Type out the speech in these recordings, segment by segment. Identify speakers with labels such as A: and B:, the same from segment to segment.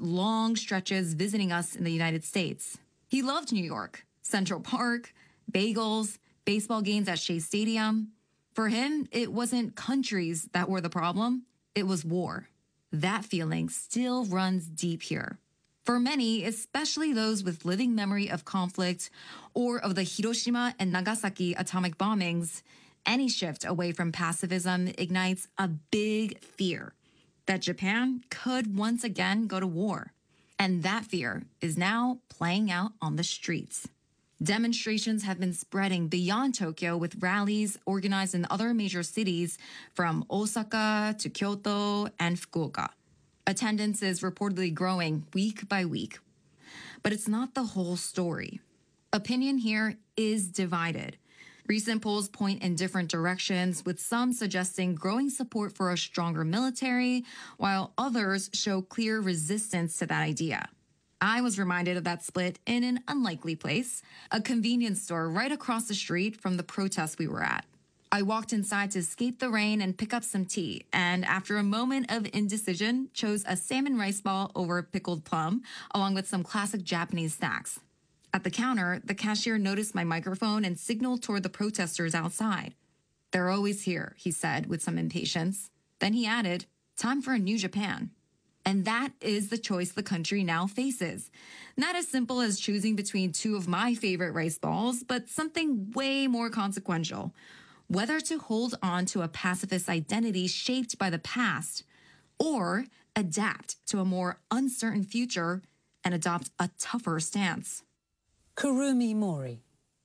A: long stretches visiting us in the United States. He loved New York, Central Park, bagels, baseball games at Shea Stadium. For him, it wasn't countries that were the problem, it was war. That feeling still runs deep here. For many, especially those with living memory of conflict or of the Hiroshima and Nagasaki atomic bombings, any shift away from pacifism ignites a big fear that Japan could once again go to war. And that fear is now playing out on the streets. Demonstrations have been spreading beyond Tokyo with rallies organized in other major cities from Osaka to Kyoto and Fukuoka. Attendance is reportedly growing week by week. But it's not the whole story. Opinion here is divided. Recent polls point in different directions, with some suggesting growing support for a stronger military, while others show clear resistance to that idea. I was reminded of that split in an unlikely place, a convenience store right across the street from the protest we were at. I walked inside to escape the rain and pick up some tea, and after a moment of indecision, chose a salmon rice ball over pickled plum, along with some classic Japanese snacks. At the counter, the cashier noticed my microphone and signaled toward the protesters outside. "They're always here," he said with some impatience. Then he added, "Time for a new Japan." And that is the choice the country now faces. Not as simple as choosing between two of my favorite rice balls, but something way more consequential. Whether to hold on to a pacifist identity shaped by the past, or adapt to a more uncertain future and adopt a tougher stance.
B: Kurumi Mori.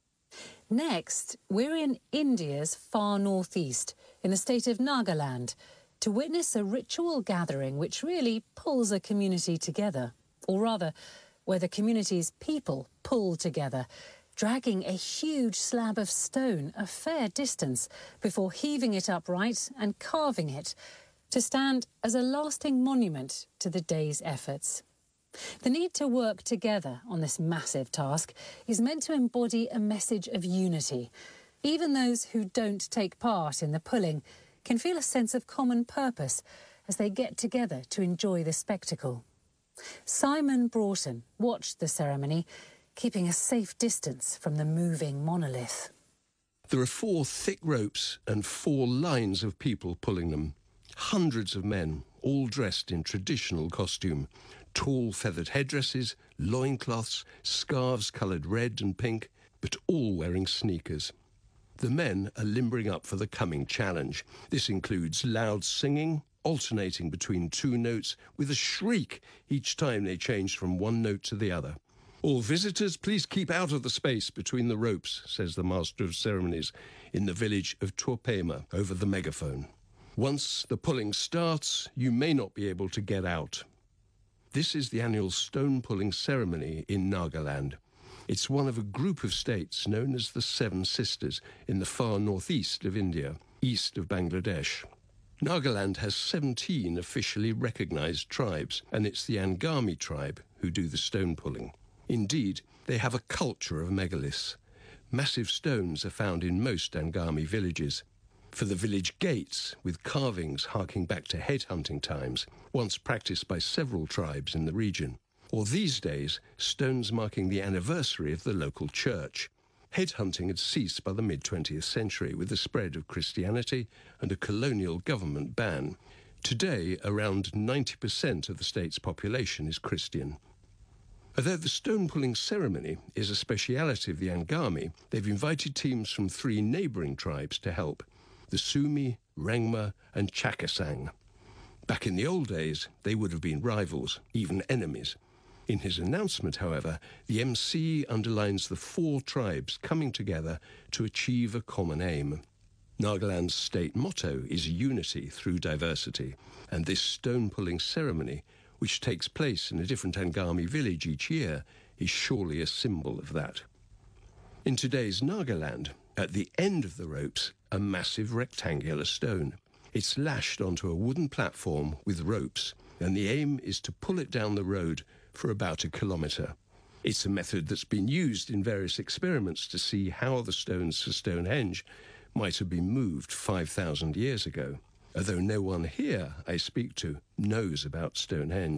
B: Next, we're in India's far northeast, in the state of Nagaland, to witness a ritual gathering which really pulls a community together, or rather, where the community's people pull together, dragging a huge slab of stone a fair distance before heaving it upright and carving it to stand as a lasting monument to the day's efforts. The need to work together on this massive task is meant to embody a message of unity. Even those who don't take part in the pulling can feel a sense of common purpose as they get together to enjoy the spectacle. Simon Broughton watched the ceremony, keeping a safe distance from the moving monolith.
C: There are 4 thick ropes and 4 lines of people pulling them. Hundreds of men, all dressed in traditional costume. Tall feathered headdresses, loincloths, scarves coloured red and pink, but all wearing sneakers. The men are limbering up for the coming challenge. This includes loud singing, alternating between 2 notes with a shriek each time they change from one note to the other. "All visitors, please keep out of the space between the ropes," says the Master of Ceremonies in the village of Torpema over the megaphone. "Once the pulling starts, you may not be able to get out." This is the annual stone pulling ceremony in Nagaland. It's one of a group of states known as the Seven Sisters in the far northeast of India, east of Bangladesh. Nagaland has 17 officially recognised tribes, and it's the Angami tribe who do the stone pulling. Indeed, they have a culture of megaliths. Massive stones are found in most Angami villages. For the village gates, with carvings harking back to headhunting times, once practised by several tribes in the region. Or these days, stones marking the anniversary of the local church. Headhunting had ceased by the mid-20th century with the spread of Christianity and a colonial government ban. Today, around 90% of the state's population is Christian. Although the stone-pulling ceremony is a speciality of the Angami, they've invited teams from 3 neighbouring tribes to help: the Sumi, Rengma and Chakasang. Back in the old days, they would have been rivals, even enemies. In his announcement, however, the MC underlines the 4 tribes coming together to achieve a common aim. Nagaland's state motto is unity through diversity, and this stone-pulling ceremony, which takes place in a different Angami village each year, is surely a symbol of that. In today's Nagaland, at the end of the ropes, a massive rectangular stone. It's lashed onto a wooden platform with ropes, and the aim is to pull it down the road for about 1 kilometre. It's a method that's been used in various experiments to see how the stones for Stonehenge might have been moved 5,000 years ago. Although no one here I speak to knows about Stonehenge.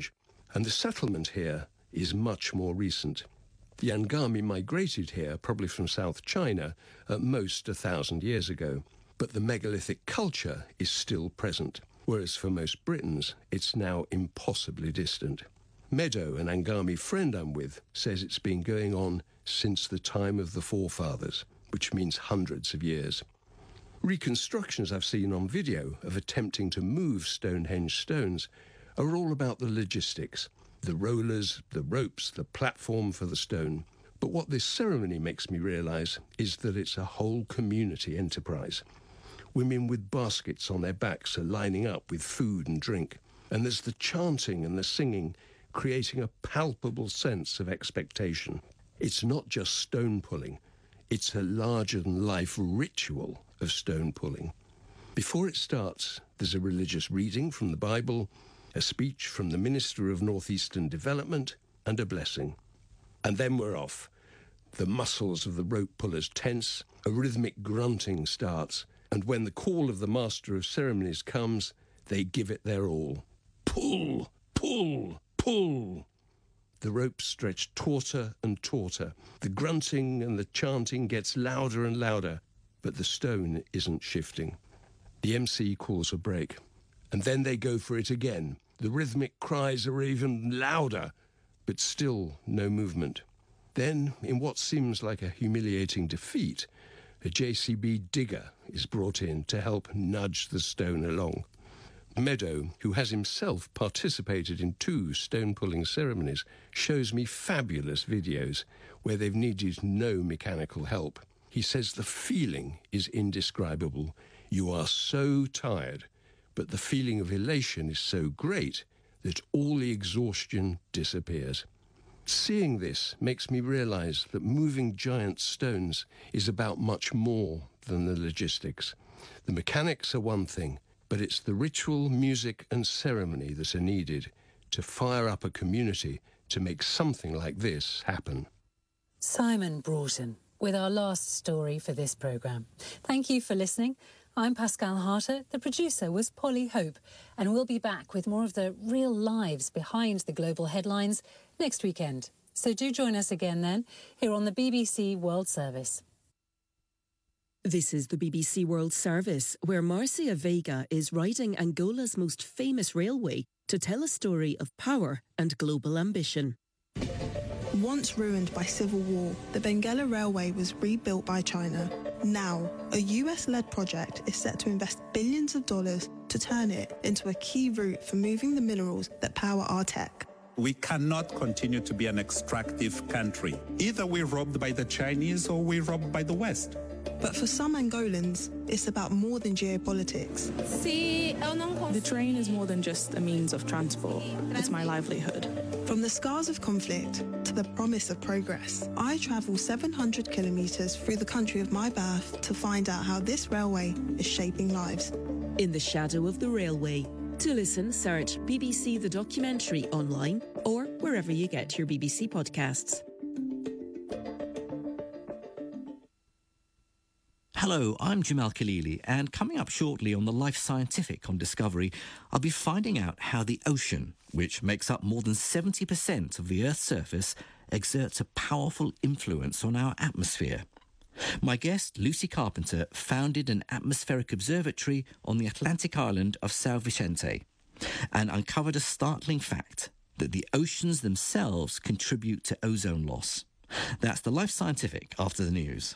C: And the settlement here is much more recent. The Angami migrated here, probably from South China, at most 1,000 years ago. But the megalithic culture is still present, whereas for most Britons, it's now impossibly distant. Meadow, an Angami friend I'm with, says it's been going on since the time of the forefathers, which means hundreds of years. Reconstructions I've seen on video of attempting to move Stonehenge stones are all about the logistics, the rollers, the ropes, the platform for the stone. But what this ceremony makes me realise is that it's a whole community enterprise. Women with baskets on their backs are lining up with food and drink, and there's the chanting and the singing, creating a palpable sense of expectation. It's not just stone pulling, it's a larger-than-life ritual of stone pulling. Before it starts, there's a religious reading from the Bible, a speech from the Minister of Northeastern Development, and a blessing. And then we're off. The muscles of the rope pullers tense, a rhythmic grunting starts, and when the call of the Master of Ceremonies comes, they give it their all. Pull, pull, pull. The ropes stretch tauter and tauter. The grunting and the chanting gets louder and louder, but the stone isn't shifting. The MC calls a break, and then they go for it again. The rhythmic cries are even louder, but still no movement. Then, in what seems like a humiliating defeat, a JCB digger is brought in to help nudge the stone along. Meadow, who has himself participated in 2 stone-pulling ceremonies, shows me fabulous videos where they've needed no mechanical help. He says the feeling is indescribable. You are so tired, but the feeling of elation is so great that all the exhaustion disappears. Seeing this makes me realise that moving giant stones is about much more than the logistics. The mechanics are one thing, but it's the ritual, music and ceremony that are needed to fire up a community to make something like this happen.
B: Simon Broughton with our last story for this programme. Thank you for listening. I'm Pascal Harter. The producer was Polly Hope, and we'll be back with more of the real lives behind the global headlines next weekend. So do join us again then, here on the BBC World Service.
D: This is the BBC World Service, where Marcia Vega is riding Angola's most famous railway to tell a story of power and global ambition.
E: Once ruined by civil war, the Benguela Railway was rebuilt by China. Now, a US-led project is set to invest billions of dollars to turn it into a key route for moving the minerals that power our tech.
F: We cannot continue to be an extractive country. Either we're robbed by the Chinese or we're robbed by the West.
E: But for some Angolans, it's about more than geopolitics.
G: The train is more than just a means of transport. It's my livelihood.
E: From the scars of conflict to the promise of progress, I travel 700 kilometres through the country of my birth to find out how this railway is shaping lives.
D: In the shadow of the railway. To listen, search BBC The Documentary online or wherever you get your BBC podcasts.
H: Hello, I'm Jamal Khalili, and coming up shortly on the Life Scientific on Discovery, I'll be finding out how the ocean, which makes up more than 70% of the Earth's surface, exerts a powerful influence on our atmosphere. My guest, Lucy Carpenter, founded an atmospheric observatory on the Atlantic island of São Vicente and uncovered a startling fact that the oceans themselves contribute to ozone loss. That's the Life Scientific after the news.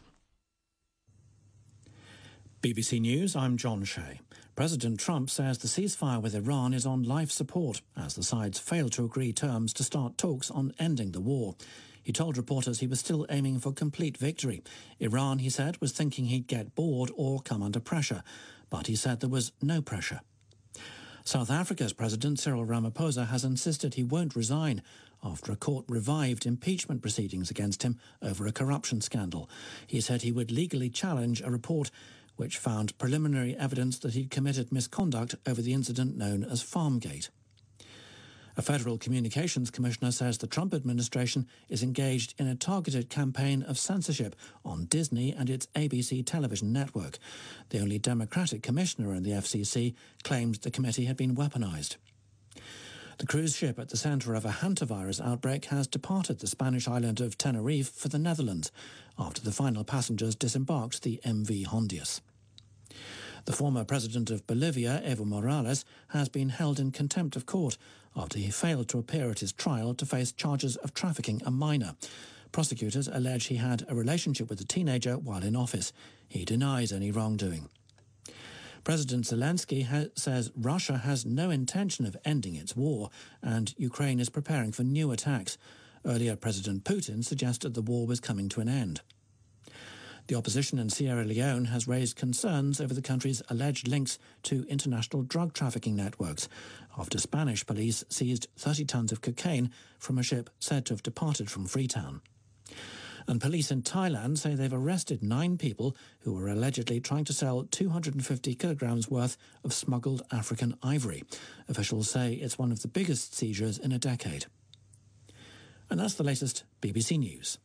I: BBC News, I'm John Shea. President Trump says the ceasefire with Iran is on life support as the sides fail to agree terms to start talks on ending the war. He told reporters he was still aiming for complete victory. Iran, he said, was thinking he'd get bored or come under pressure, but he said there was no pressure. South Africa's President Cyril Ramaphosa has insisted he won't resign after a court revived impeachment proceedings against him over a corruption scandal. He said he would legally challenge a report which found preliminary evidence that he'd committed misconduct over the incident known as Farmgate. A federal communications commissioner says the Trump administration is engaged in a targeted campaign of censorship on Disney and its ABC television network. The only Democratic commissioner in the FCC claimed the committee had been weaponized. The cruise ship at the centre of a hantavirus outbreak has departed the Spanish island of Tenerife for the Netherlands after the final passengers disembarked the MV Hondius. The former president of Bolivia, Evo Morales, has been held in contempt of court after he failed to appear at his trial to face charges of trafficking a minor. Prosecutors allege he had a relationship with the teenager while in office. He denies any wrongdoing. President Zelensky says Russia has no intention of ending its war and Ukraine is preparing for new attacks. Earlier, President Putin suggested the war was coming to an end. The opposition in Sierra Leone has raised concerns over the country's alleged links to international drug trafficking networks after Spanish police seized 30 tons of cocaine from a ship said to have departed from Freetown. And police in Thailand say they've arrested 9 people who were allegedly trying to sell 250 kilograms worth of smuggled African ivory. Officials say it's one of the biggest seizures in a decade. And that's the latest BBC News.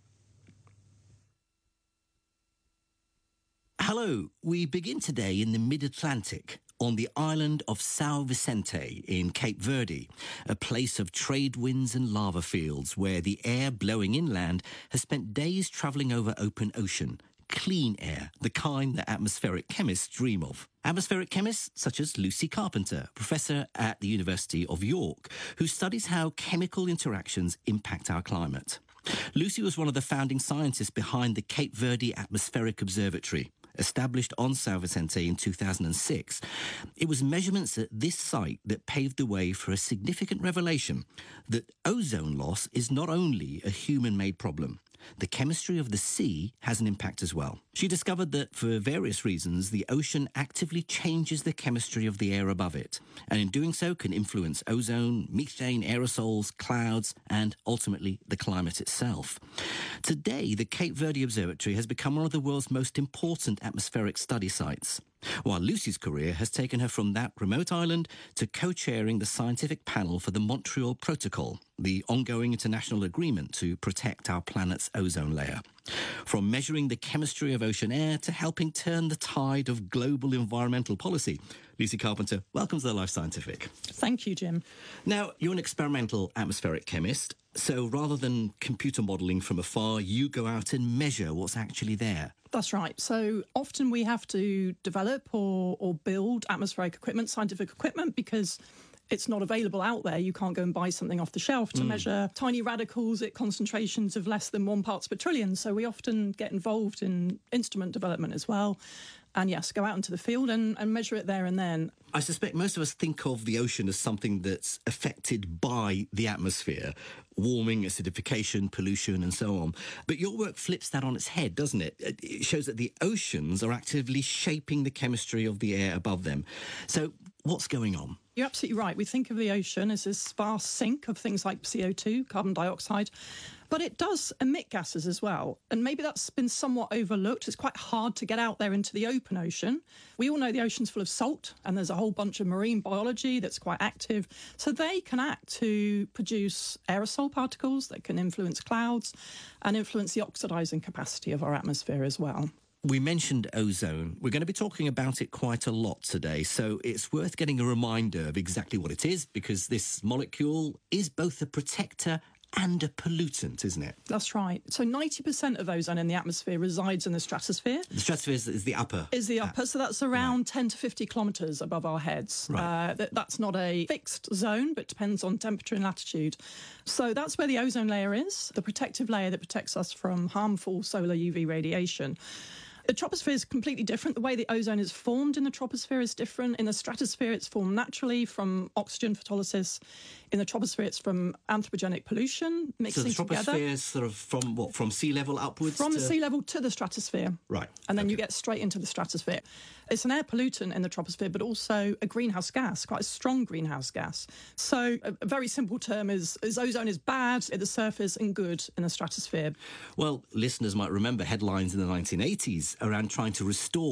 H: Hello, we begin today in the mid-Atlantic on the island of São Vicente in Cape Verde, a place of trade winds and lava fields where the air blowing inland has spent days travelling over open ocean. Clean air, the kind that atmospheric chemists dream of. Atmospheric chemists such as Lucy Carpenter, professor at the University of York, who studies how chemical interactions impact our climate. Lucy was one of the founding scientists behind the Cape Verde Atmospheric Observatory, established on São Vicente in 2006. It was measurements at this site that paved the way for a significant revelation that ozone loss is not only a human-made problem. The chemistry of the sea has an impact as well. She discovered that for various reasons, the ocean actively changes the chemistry of the air above it, and in doing so can influence ozone, methane, aerosols, clouds, and ultimately the climate itself. Today, the Cape Verde Observatory has become one of the world's most important atmospheric study sites, while Lucy's career has taken her from that remote island to co-chairing the scientific panel for the Montreal Protocol, the ongoing international agreement to protect our planet's ozone layer. From measuring the chemistry of ocean air to helping turn the tide of global environmental policy. Lucy Carpenter, welcome to the Life Scientific.
J: Thank you, Jim.
H: Now, you're an experimental atmospheric chemist, so rather than computer modelling from afar, you go out and measure what's actually there.
J: That's right. So often we have to develop or build atmospheric equipment, scientific equipment, because it's not available out there. You can't go and buy something off the shelf to measure tiny radicals at concentrations of less than 1 parts per trillion. So we often get involved in instrument development as well. And yes, go out into the field and measure it there and then.
H: I suspect most of us think of the ocean as something that's affected by the atmosphere, warming, acidification, pollution, and so on. But your work flips that on its head, doesn't it? It shows that the oceans are actively shaping the chemistry of the air above them. So what's going on?
J: You're absolutely right. We think of the ocean as this vast sink of things like CO2, carbon dioxide, but it does emit gases as well. And maybe that's been somewhat overlooked. It's quite hard to get out there into the open ocean. We all know the ocean's full of salt, and there's a whole bunch of marine biology that's quite active. So they can act to produce aerosol particles that can influence clouds and influence the oxidizing capacity of our atmosphere as well.
H: We mentioned ozone. We're going to be talking about it quite a lot today, so it's worth getting a reminder of exactly what it is, because this molecule is both a protector and a pollutant, isn't it?
J: That's right. So 90% of ozone in the atmosphere resides in the stratosphere.
H: The stratosphere is the upper.
J: Is the upper. So that's around 10 to 50 kilometres above our heads.
H: Right.
J: That's not a fixed zone, but depends on temperature and latitude. So that's where the ozone layer is, the protective layer that protects us from harmful solar UV radiation. The troposphere is completely different. The way the ozone is formed in the troposphere is different. In the stratosphere, it's formed naturally from oxygen photolysis. In the troposphere, it's from anthropogenic pollution mixing together.
H: So the troposphere is sort of from what? From sea level upwards?
J: From the sea level to the stratosphere.
H: Right.
J: And then you get straight into the stratosphere. It's an air pollutant in the troposphere, but also a greenhouse gas, quite a strong greenhouse gas. So a very simple term is ozone is bad at the surface and good in the stratosphere.
H: Well, listeners might remember headlines in the 1980s around trying to restore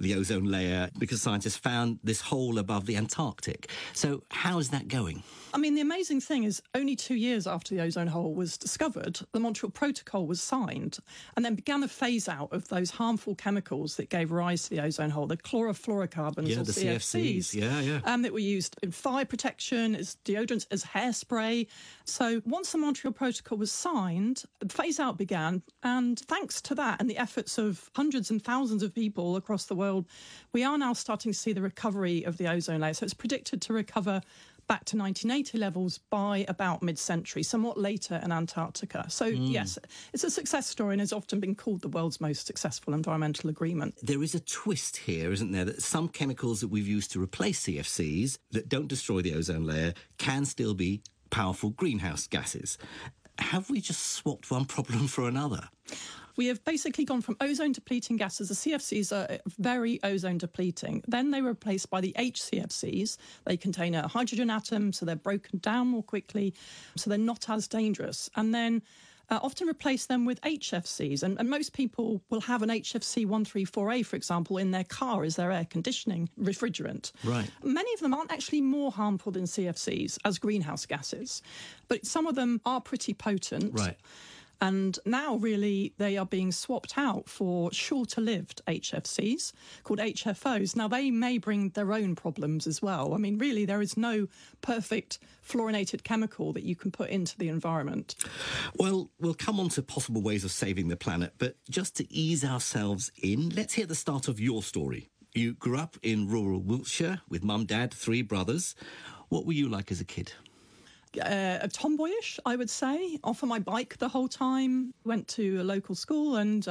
H: the ozone layer because scientists found this hole above the Antarctic. So how is that going?
J: I mean, the amazing thing is only 2 years after the ozone hole was discovered, the Montreal Protocol was signed and then began the phase out of those harmful chemicals that gave rise to the ozone hole, the chlorofluorocarbons, or
H: the
J: CFCs. That were used in fire protection, as deodorants, as hairspray. So once the Montreal Protocol was signed, the phase out began. And thanks to that and the efforts of hundreds and thousands of people across the world, we are now starting to see the recovery of the ozone layer. So it's predicted to recover back to 1980 levels by about mid-century, somewhat later in Antarctica. So, yes, it's a success story and has often been called the world's most successful environmental agreement.
H: There is a twist here, isn't there, that some chemicals that we've used to replace CFCs that don't destroy the ozone layer can still be powerful greenhouse gases. Have we just swapped one problem for another?
J: We have basically gone from ozone-depleting gases. The CFCs are very ozone-depleting. Then they were replaced by the HCFCs. They contain a hydrogen atom, so they're broken down more quickly, so they're not as dangerous. And then often replace them with HFCs. And most people will have an HFC 134A, for example, in their car as their air conditioning refrigerant.
H: Right.
J: Many of them aren't actually more harmful than CFCs as greenhouse gases, but some of them are pretty potent.
H: Right.
J: And now, really, they are being swapped out for shorter-lived HFCs called HFOs. Now, they may bring their own problems as well. I mean, really, there is no perfect fluorinated chemical that you can put into the environment.
H: Well, we'll come on to possible ways of saving the planet, but just to ease ourselves in, let's hear the start of your story. You grew up in rural Wiltshire with mum, dad, 3 brothers. What were you like as a kid?
J: Tomboyish, I would say. Off on my bike the whole time. Went to a local school and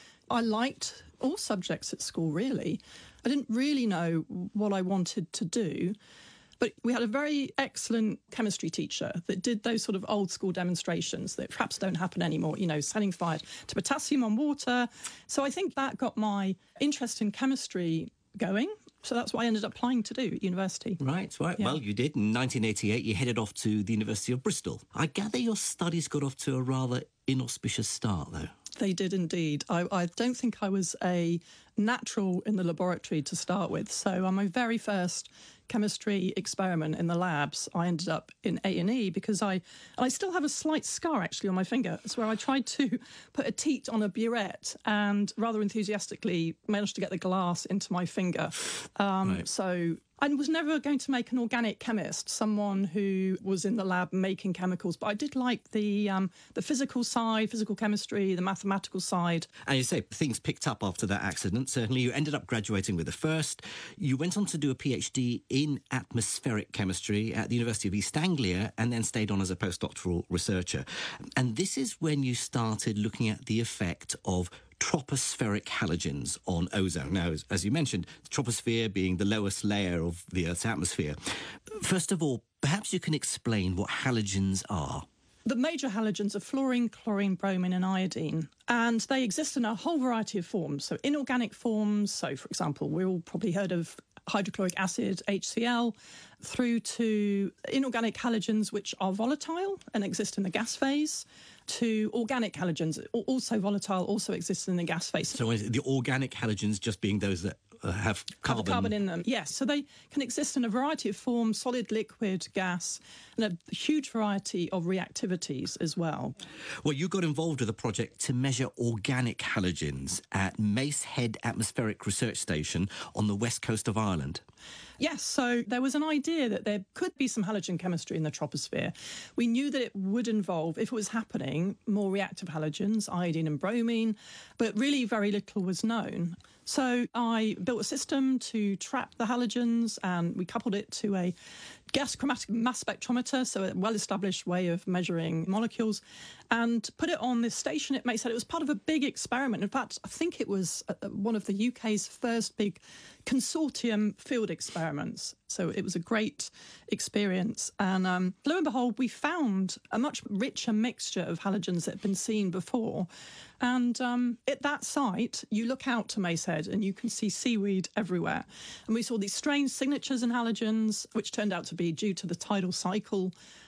J: I liked all subjects at school, really. I didn't really know what I wanted to do, but we had a very excellent chemistry teacher that did those sort of old school demonstrations that perhaps don't happen anymore, you know, setting fire to potassium on water. So I think that got my interest in chemistry going. So that's what I ended up applying to do at university.
H: Right.
J: Yeah.
H: Well, you did. In 1988, you headed off to the University of Bristol. I gather your studies got off to a rather inauspicious start, though.
J: They did indeed. I don't think I was a natural in the laboratory to start with. So on my very first chemistry experiment in the labs, I ended up in A&E because I still have a slight scar actually on my finger. It's where I tried to put a teat on a burette and rather enthusiastically managed to get the glass into my finger.
H: Right.
J: So I was never going to make an organic chemist, someone who was in the lab making chemicals, but I did like the physical side, physical chemistry, the mathematical side.
H: And you say things picked up after that accident. Certainly, you ended up graduating with a first. You went on to do a PhD in atmospheric chemistry at the University of East Anglia and then stayed on as a postdoctoral researcher. And this is when you started looking at the effect of tropospheric halogens on ozone. Now, as you mentioned, the troposphere being the lowest layer of the Earth's atmosphere. First of all, perhaps you can explain what halogens are.
J: The major halogens are fluorine, chlorine, bromine and iodine, and they exist in a whole variety of forms. So inorganic forms, so for example, we've all probably heard of hydrochloric acid, HCl, through to inorganic halogens which are volatile and exist in the gas phase, to organic halogens, also volatile, also exist in the gas phase.
H: So the organic halogens just being those that have carbon.
J: Have carbon in them, yes. So they can exist in a variety of forms, solid, liquid, gas, and a huge variety of reactivities as well.
H: Well, you got involved with a project to measure organic halogens at Mace Head Atmospheric Research Station on the west coast of Ireland.
J: Yes, so there was an idea that there could be some halogen chemistry in the troposphere. We knew that it would involve, if it was happening, more reactive halogens, iodine and bromine, but really very little was known. So I built a system to trap the halogens and we coupled it to a gas chromatic mass spectrometer, so a well-established way of measuring molecules, and put it on this station at Mace Head. It was part of a big experiment. In fact, I think it was one of the UK's first big consortium field experiments. So it was a great experience. And lo and behold, we found a much richer mixture of halogens that had been seen before. And at that site, you look out to Mace Head and you can see seaweed everywhere. And we saw these strange signatures in halogens, which turned out to be due to the tidal cycle.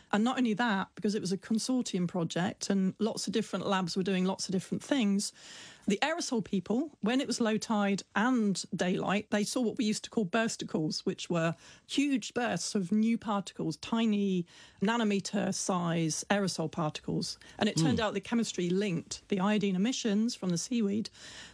J: And not only that, because it was a consortium project and lots of different labs were doing lots of different things, the aerosol people, when it was low tide and daylight, they saw what we used to call bursticles, which were huge bursts of new particles, tiny nanometer size aerosol particles. And it turned out the chemistry linked the iodine emissions from the seaweed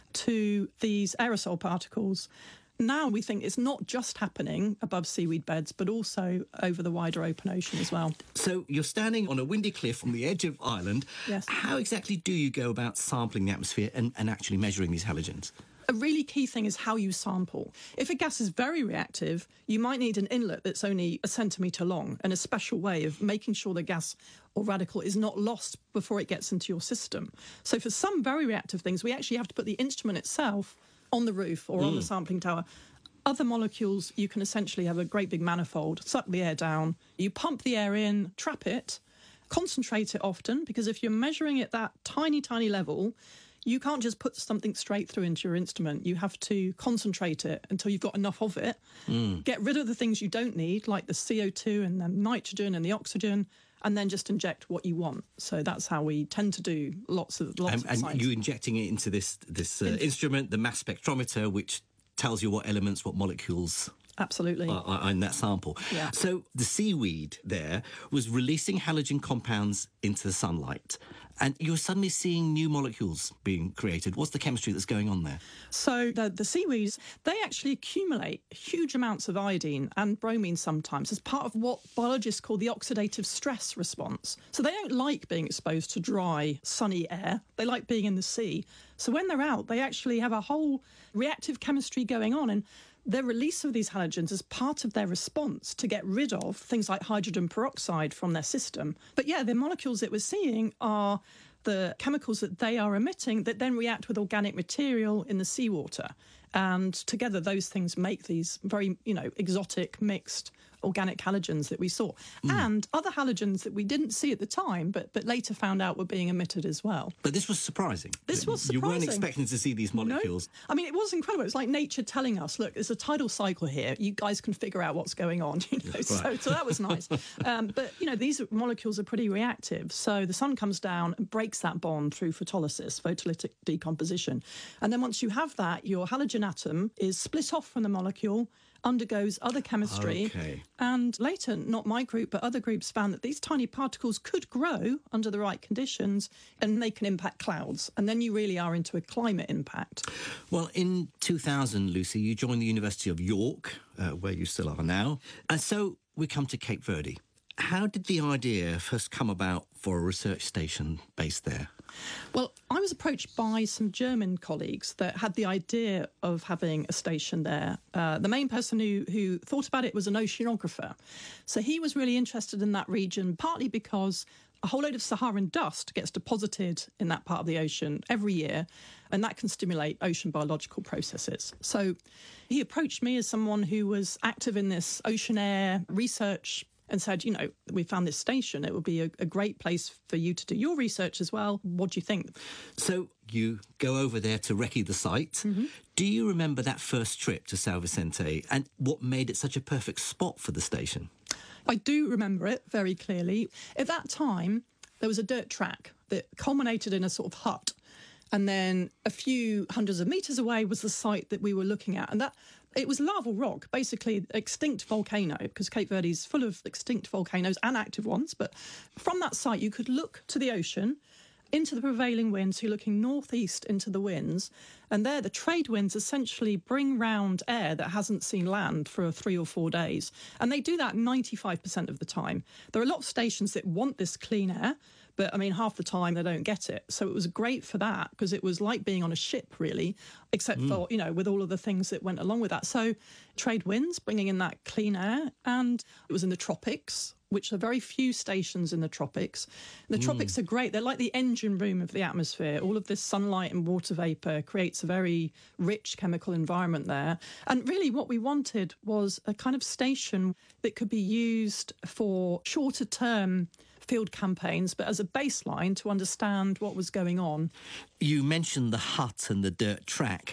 J: to these aerosol particles. Now we think it's not just happening above seaweed beds, but also over the wider open ocean as well.
H: So you're standing on a windy cliff on the edge of Ireland.
J: Yes.
H: How exactly do you go about sampling the atmosphere and actually measuring these halogens?
J: A really key thing is how you sample. If a gas is very reactive, you might need an inlet that's only a centimetre long and a special way of making sure the gas or radical is not lost before it gets into your system. So for some very reactive things, we actually have to put the instrument itself on the roof or on the sampling tower. Other molecules, you can essentially have a great big manifold, suck the air down, you pump the air in, trap it, concentrate it often, because if you're measuring at that tiny, tiny level, you can't just put something straight through into your instrument. You have to concentrate it until you've got enough of it, get rid of the things you don't need, like the CO2 and the nitrogen and the oxygen, and then just inject what you want. So that's how we tend to do lots of science.
H: And you're injecting it into this instrument, the mass spectrometer, which tells you what elements, what molecules
J: absolutely
H: are in that sample.
J: Yeah.
H: So the seaweed there was releasing halogen compounds into the sunlight, and you're suddenly seeing new molecules being created. What's the chemistry that's going on there?
J: So the seaweeds, they actually accumulate huge amounts of iodine and bromine sometimes as part of what biologists call the oxidative stress response. So they don't like being exposed to dry, sunny air. They like being in the sea. So when they're out, they actually have a whole reactive chemistry going on, and their release of these halogens is part of their response to get rid of things like hydrogen peroxide from their system. But yeah, the molecules that we're seeing are the chemicals that they are emitting that then react with organic material in the seawater. And together those things make these very, exotic mixed organic halogens that we saw. And other halogens that we didn't see at the time, but later found out were being emitted as well.
H: But this was surprising.
J: This was surprising.
H: You weren't expecting to see these molecules.
J: No. I mean, it was incredible. It was like nature telling us, look, there's a tidal cycle here. You guys can figure out what's going on.
H: Right.
J: So that was nice. But, these molecules are pretty reactive. So the sun comes down and breaks that bond through photolysis, photolytic decomposition. And then once you have that, your halogen atom is split off from the molecule, undergoes other chemistry.
H: Okay.
J: And later, not my group, but other groups found that these tiny particles could grow under the right conditions and they can impact clouds. And then you really are into a climate impact.
H: Well, in 2000, Lucy, you joined the University of York, where you still are now. And so we come to Cape Verde. How did the idea first come about for a research station based there?
J: Well, I was approached by some German colleagues that had the idea of having a station there. The main person who thought about it was an oceanographer. So he was really interested in that region, partly because a whole load of Saharan dust gets deposited in that part of the ocean every year, and that can stimulate ocean biological processes. So he approached me as someone who was active in this ocean air research and said, we found this station. It would be a great place for you to do your research as well. What do you think?
H: So you go over there to recce the site. Mm-hmm. Do you remember that first trip to São Vicente and what made it such a perfect spot for the station?
J: I do remember it very clearly. At that time, there was a dirt track that culminated in a sort of hut. And then a few hundreds of metres away was the site that we were looking at. And it was lava rock, basically extinct volcano, because Cape Verde is full of extinct volcanoes and active ones. But from that site, you could look to the ocean, into the prevailing winds, so you're looking northeast into the winds. And there, the trade winds essentially bring round air that hasn't seen land for 3 or 4 days. And they do that 95% of the time. There are a lot of stations that want this clean air, but, half the time they don't get it. So it was great for that because it was like being on a ship, really, except for, with all of the things that went along with that. So trade winds, bringing in that clean air. And it was in the tropics, which are very few stations in the tropics. The tropics are great. They're like the engine room of the atmosphere. All of this sunlight and water vapour creates a very rich chemical environment there. And really what we wanted was a kind of station that could be used for shorter term field campaigns, but as a baseline to understand what was going on.
H: You mentioned the hut and the dirt track.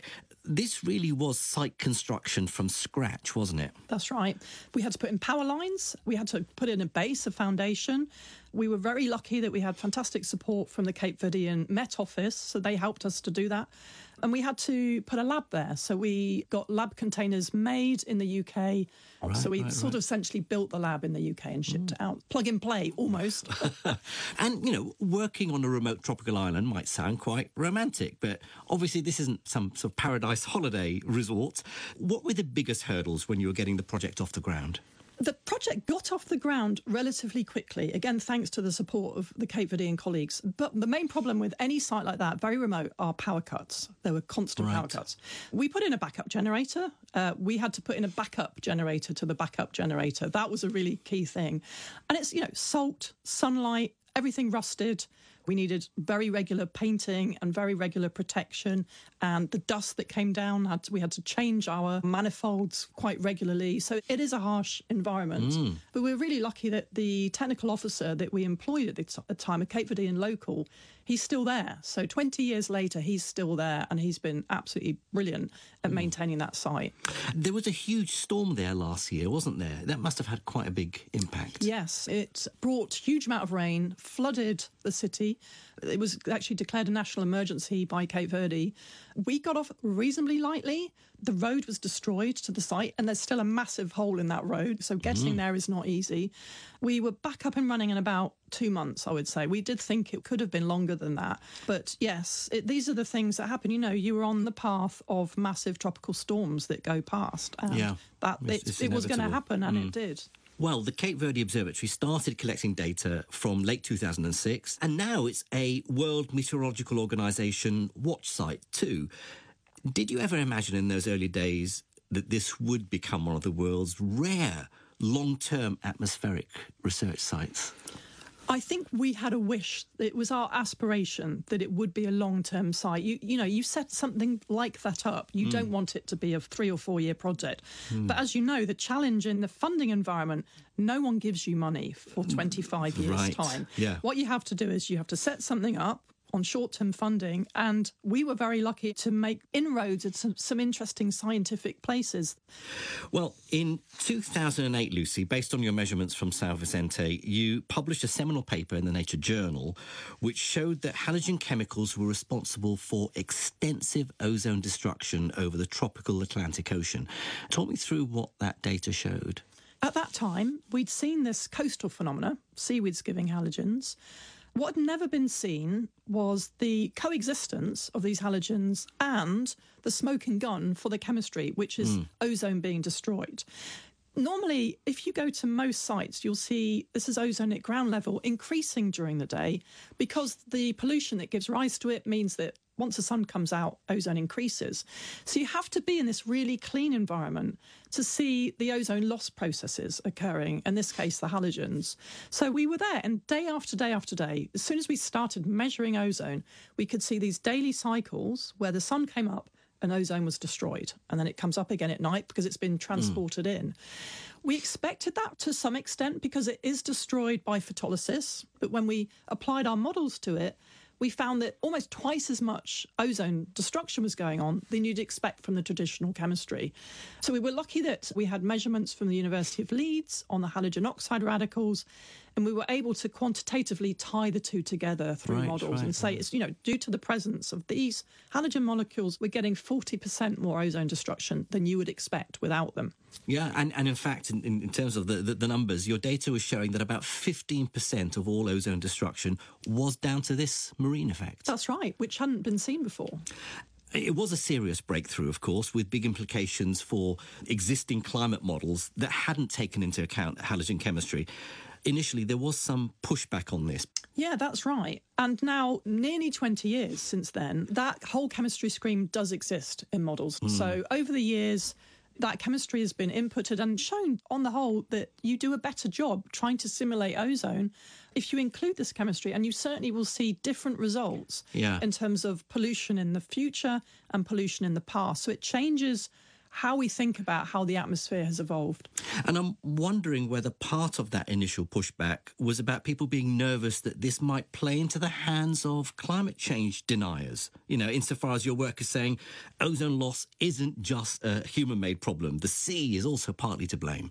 H: this really was site construction from scratch, wasn't it?
J: That's right. We had to put in power lines. We had to put in a base, a foundation. We were very lucky that we had fantastic support from the Cape Verdean Met Office, so they helped us to do that. And we had to put a lab there. So we got lab containers made in the UK.
H: Right,
J: so we of essentially built the lab in the UK and shipped it out. Plug and play, almost.
H: And, you know, working on a remote tropical island might sound quite romantic, but obviously this isn't some sort of paradise holiday resort. What were the biggest hurdles when you were getting the project off the ground?
J: The project got off the ground relatively quickly, again, thanks to the support of the Cape Verdean colleagues. But the main problem with any site like that, very remote, are power cuts. There were constant power cuts. We put in a backup generator. We had to put in a backup generator to the backup generator. That was a really key thing. And it's, you know, salt, sunlight, everything rusted. We needed very regular painting and very regular protection. And the dust that came down, we had to change our manifolds quite regularly. So it is a harsh environment. But we're really lucky that the technical officer that we employed at the time, a Cape Verdean local, he's still there. So 20 years later, he's still there, and he's been absolutely brilliant at maintaining that site.
H: There was a huge storm there last year, wasn't there? That must have had quite a big impact.
J: Yes, it brought a huge amount of rain, flooded the city. It was actually declared a national emergency by Cape Verde. We got off reasonably lightly. The road was destroyed to the site, and there's still a massive hole in that road, so getting there is not easy. We were back up and running in about 2 months, I would say. We did think it could have been longer than that. But yes, these are the things that happen. You know, you were on the path of massive tropical storms that go past. And it was going to happen, and it did.
H: Well, the Cape Verde Observatory started collecting data from late 2006, and now it's a World Meteorological Organization watch site too. Did you ever imagine in those early days that this would become one of the world's rare long-term atmospheric research sites?
J: I think we had a wish. It was our aspiration that it would be a long-term site. You know, you set something like that up. You don't want it to be a 3 or 4 year project. But as you know, the challenge in the funding environment, no one gives you money for 25 years' time.
H: Yeah.
J: What you have to do is you have to set something up on short-term funding, and we were very lucky to make inroads at some interesting scientific places.
H: Well, in 2008, Lucy, based on your measurements from São Vicente, you published a seminal paper in the Nature Journal which showed that halogen chemicals were responsible for extensive ozone destruction over the tropical Atlantic Ocean. Talk me through what that data showed.
J: At that time, we'd seen this coastal phenomena, seaweeds giving halogens. What had never been seen was the coexistence of these halogens and the smoking gun for the chemistry, which is ozone being destroyed. Normally, if you go to most sites, you'll see this is ozone at ground level increasing during the day because the pollution that gives rise to it means that once the sun comes out, ozone increases. So you have to be in this really clean environment to see the ozone loss processes occurring, in this case, the halogens. So we were there, and day after day after day, as soon as we started measuring ozone, we could see these daily cycles where the sun came up and ozone was destroyed. And then it comes up again at night because it's been transported in. We expected that to some extent because it is destroyed by photolysis. But when we applied our models to it, we found that almost twice as much ozone destruction was going on than you'd expect from the traditional chemistry. So we were lucky that we had measurements from the University of Leeds on the halogen oxide radicals, and we were able to quantitatively tie the two together through models and say, it's, you know, due to the presence of these halogen molecules, we're getting 40% more ozone destruction than you would expect without them.
H: Yeah, and in fact, in terms of the numbers, your data was showing that about 15% of all ozone destruction was down to this marine effect.
J: That's right, which hadn't been seen before.
H: It was a serious breakthrough, of course, with big implications for existing climate models that hadn't taken into account halogen chemistry. Initially, there was some pushback on this.
J: Yeah, that's right. And now, nearly 20 years since then, that whole chemistry scheme does exist in models. So over the years, that chemistry has been inputted and shown on the whole that you do a better job trying to simulate ozone if you include this chemistry, and you certainly will see different results in terms of pollution in the future and pollution in the past. So it changes how we think about how the atmosphere has evolved.
H: And I'm wondering whether part of that initial pushback was about people being nervous that this might play into the hands of climate change deniers. You know, insofar as your work is saying ozone loss isn't just a human-made problem. The sea is also partly to blame.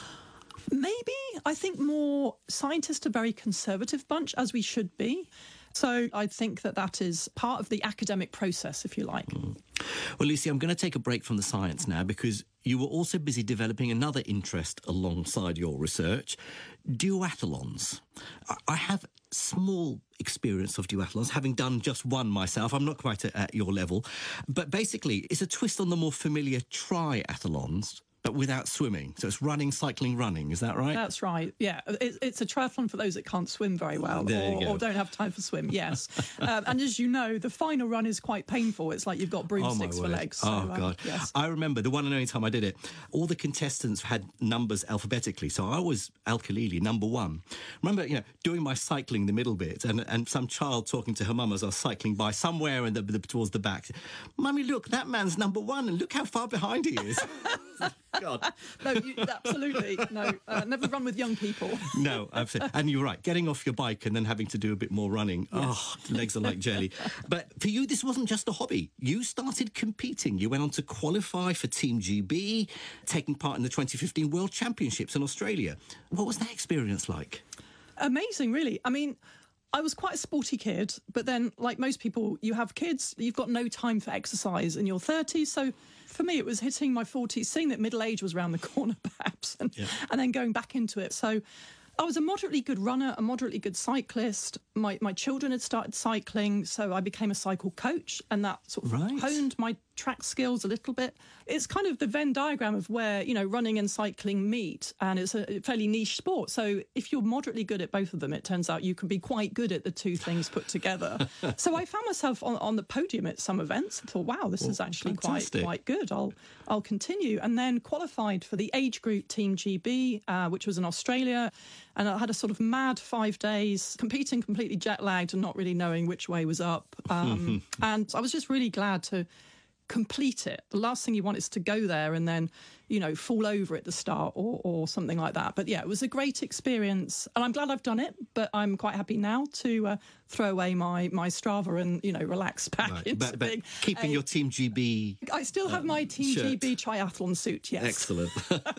J: Maybe. I think more scientists are a very conservative bunch, as we should be. So I think that is part of the academic process, if you like.
H: Well, Lucy, I'm going to take a break from the science now because you were also busy developing another interest alongside your research, duathlons. I have small experience of duathlons, having done just one myself. I'm not quite at your level. But basically, it's a twist on the more familiar triathlons, but without swimming. So it's running, cycling, running. Is that right?
J: That's right. Yeah. It's a triathlon for those that can't swim very well or don't have time for swim. Yes. And as you know, the final run is quite painful. It's like you've got broomsticks for legs. So,
H: God.
J: Yes.
H: I remember the one and only time I did it, all the contestants had numbers alphabetically. So I was Al-Khalili, number one. Remember, doing my cycling the middle bit and some child talking to her mum as I was cycling by somewhere towards the back. Mummy, look, that man's number one and look how far behind he is. God.
J: No, absolutely. No, never run with young people.
H: No, absolutely. And you're right, getting off your bike and then having to do a bit more running. Yes. Oh, legs are like jelly. But for you, this wasn't just a hobby. You started competing. You went on to qualify for Team GB, taking part in the 2015 World Championships in Australia. What was that experience like?
J: Amazing, really. I mean, I was quite a sporty kid, but then, like most people, you have kids, you've got no time for exercise in your 30s, so for me, it was hitting my 40s, seeing that middle age was around the corner, perhaps, and then going back into it. So I was a moderately good runner, a moderately good cyclist. My children had started cycling, so I became a cycle coach, and that sort of honed my track skills a little bit. It's kind of the Venn diagram of where, running and cycling meet, and it's a fairly niche sport. So if you're moderately good at both of them, it turns out you can be quite good at the two things put together. So I found myself on the podium at some events. I thought, wow, this is actually quite good. I'll continue. And then qualified for the age group Team GB, which was in Australia. And I had a sort of mad 5 days, competing completely jet-lagged and not really knowing which way was up. And I was just really glad to complete it. The last thing you want is to go there and then, fall over at the start or something like that. But yeah, it was a great experience. And I'm glad I've done it, but I'm quite happy now to throw away my Strava and, relax back into
H: but keeping your Team GB...
J: I still have my Team
H: shirt.
J: GB triathlon suit, yes.
H: Excellent.